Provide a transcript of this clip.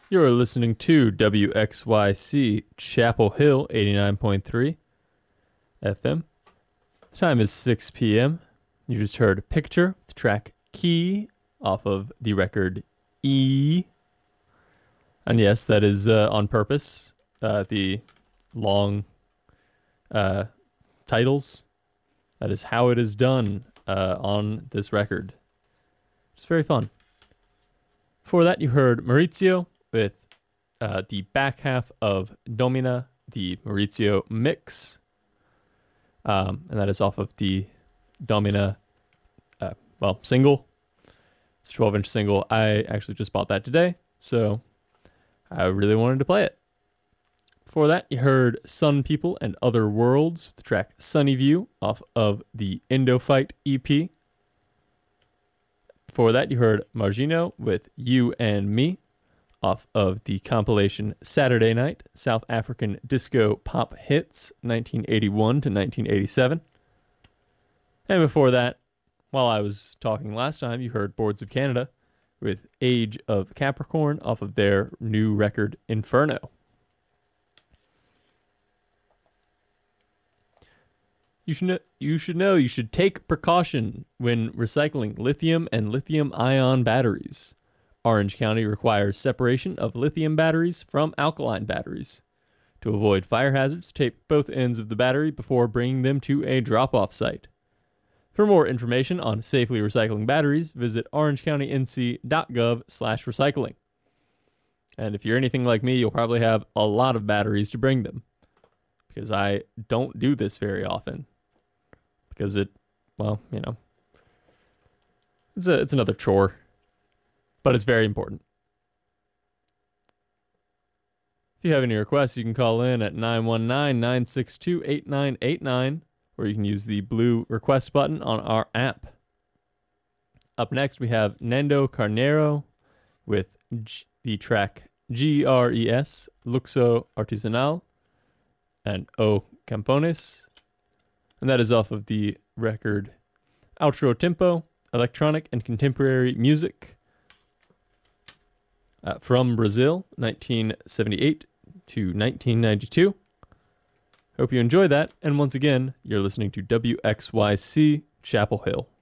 You're listening to WXYC Chapel Hill 89.3 FM. The time is 6 p.m. You just heard Picture, the track Key, off of the record E. And yes, that is on purpose. The long titles. That is how it is done on this record. It's very fun. Before that, you heard Maurizio with the back half of Domina, the Maurizio mix. And that is off of the Domina, single. It's a 12-inch single. I actually just bought that today, so I really wanted to play it. Before that, you heard Sun People and Other Worlds with the track Sunny View off of the Endofight EP. Before that, you heard Margino with You and Me off of the compilation Saturday Night, South African Disco Pop Hits, 1981 to 1987. And before that, while I was talking last time, you heard Boards of Canada with Age of Capricorn off of their new record Inferno. You should take precaution when recycling lithium and lithium-ion batteries. Orange County requires separation of lithium batteries from alkaline batteries. To avoid fire hazards, tape both ends of the battery before bringing them to a drop-off site. For more information on safely recycling batteries, visit orangecountync.gov/recycling. And if you're anything like me, you'll probably have a lot of batteries to bring them, because I don't do this very often. Because it's another chore, but it's very important. If you have any requests, you can call in at 919-962-8989, or you can use the blue request button on our app. Up next, we have Nando Carnero with the track GRES, Luxo Artisanal, and O Campones. And that is off of the record Outro Tempo, Electronic and Contemporary Music from Brazil, 1978 to 1992. Hope you enjoy that. And once again, you're listening to WXYC Chapel Hill.